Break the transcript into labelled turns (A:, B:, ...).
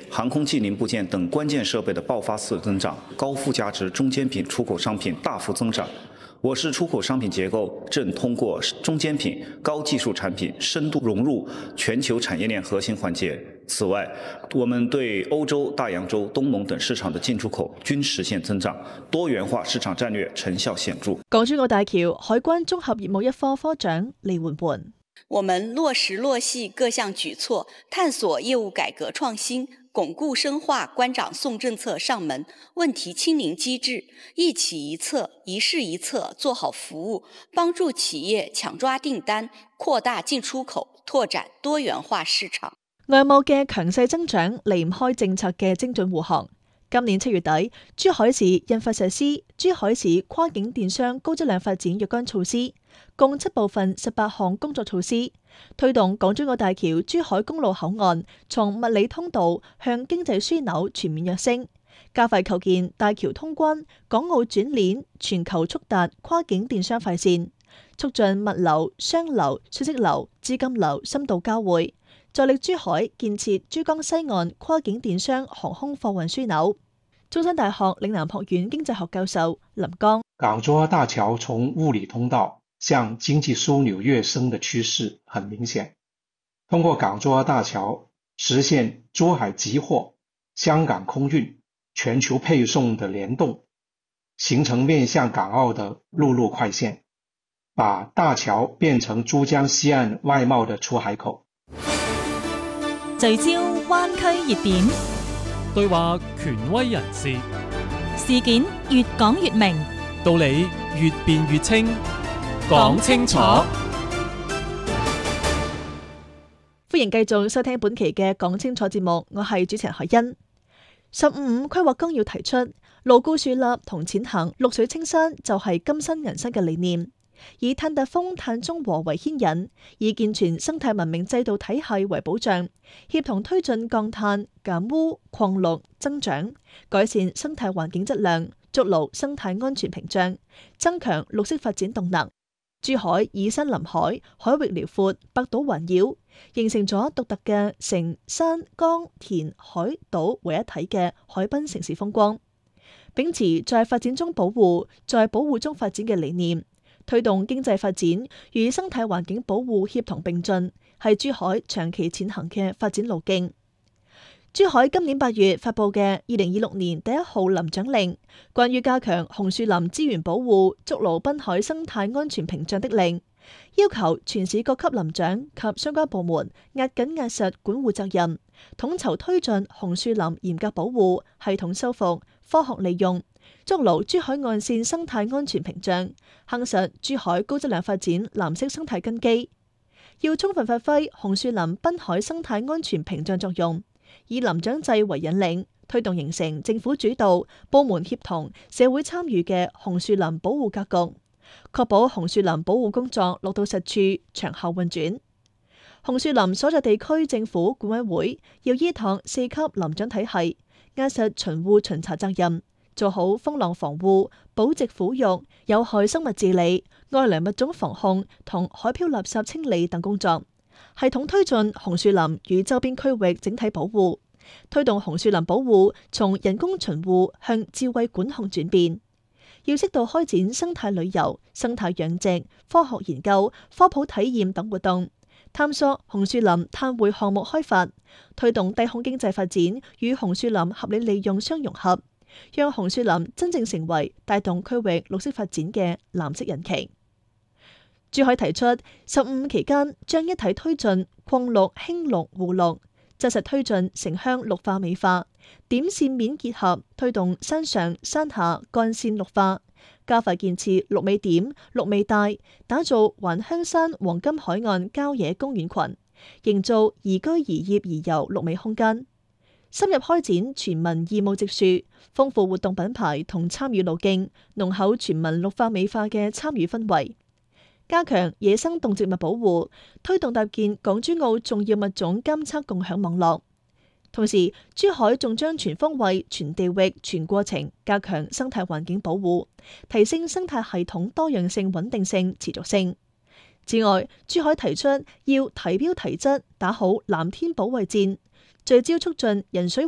A: 航空器零部件等关键设备的爆发式增长，高附加值中间品出口商品大幅增长。我市出口商品结构正通过中间品、高技术产品深度融入全球产业链核心环节。此外，我们对欧洲、大洋洲、东盟等市场的进出口均实现增长，多元化市場戰略成效顯著。
B: 港珠澳大橋海關綜合業務一科科長李煥煥：
C: 我們落實落細各項舉措，探索業務改革創新，鞏固深化關長送政策上門問題清零機制，一企一策、一市一策做好服務，幫助企業搶抓訂單，擴大進出口，拓展多元化市場。
B: 外貿嘅強勢增長離唔開政策嘅精準護航。今年7月底，珠海市印發實施珠海市跨境電商高質量發展若干措施，共7部分18項工作措施，推動港珠澳大橋珠海公路口岸從物理通道向經濟樞紐全面躍升，加快構建大橋通關、港澳轉鏈、全球速達跨境電商快線，促進物流、商流、信息流、資金流深度交匯。助力珠海建設珠江西岸跨境電商航空貨運樞紐。中山大學嶺南學院經濟學教授林剛：
D: 港珠澳大橋從物理通道向經濟樞紐躍升的趨勢很明顯。通過港珠澳大橋實現珠海集貨、香港空運、全球配送的聯動，形成面向港澳的陸路快線，把大橋變成珠江西岸外貿的出海口。
E: 聚焦灣區熱點，
F: 對話權威人士，
E: 事件越講越明，
F: 道理越辯越清，講清楚。
B: 歡迎繼續收聽本期嘅講清楚節目，我係主持人海欣。15規劃綱要提出，牢固樹立同踐行綠水青山就係金山銀山嘅理念。以碳達峰、碳中和為牽引，以健全生態文明制度體系為保障，協同推進降碳、減污、擴綠、增長，改善生態環境質量，築牢生態安全屏障，增強綠色發展動能。珠海以山臨海，海域遼闊，百島環繞，形成咗獨特嘅城山江田海島為一體嘅海濱城市風光。秉持在發展中保護，在保護中發展嘅理念，推動經濟發展與生態環境保護協同並進，係珠海長期踐行嘅發展路徑。珠海今年8月發佈嘅2026年第1號林長令，關於加強紅樹林資源保護、築牢濱海生態安全屏障的令，要求全市各級林長及相關部門壓緊壓實管護責任，統籌推進紅樹林嚴格保護、系統修復、科學利用，築牢珠海岸線生態安全屏障，夯實珠海高質量發展藍色生態根基。要充分發揮紅樹林濱海生態安全屏障作用，以林長制為引領，推動形成政府主導、部門協同、社會參與嘅紅樹林保護格局，確保紅樹林保護工作落到實處、長效運轉。紅樹林所在地區政府管委會要依託4級林長體系，壓實巡護巡查責任，做好風浪防護、保值撫育、有害生物治理、外來物種防控同海漂垃圾清理等工作，系統推進紅樹林與周邊區域整體保護，推動紅樹林保護從人工巡護向智慧管控轉變。要適度開展生態旅遊、生態養殖、科學研究、科普體驗等活動，探索紅樹林碳匯項目開發，推動低空經濟發展與紅樹林合理利用相融合，讓紅樹林真正成為帶動區域綠色發展嘅藍色引擎。珠海提出15期間將一體推進擴綠、興綠、護綠，紮實推進城鄉綠化美化，點線面結合，推動山上山下幹線綠化，加快建設綠美點、綠美帶，打造環香山黃金海岸郊野公園群，營造宜居宜業宜遊綠美空間。深入開展全民義務植樹，豐富活動品牌同參與路徑，濃厚全民綠化美化嘅參與氛圍。加強野生動植物保護，推動搭建港珠澳重要物種監測共享網絡。同時，珠海仲將全方位、全地域、全過程加強生態環境保護，提升生態系統多樣性、穩定性、持續性。此外，珠海提出要提標提質，打好藍天保衛戰，聚焦促進人水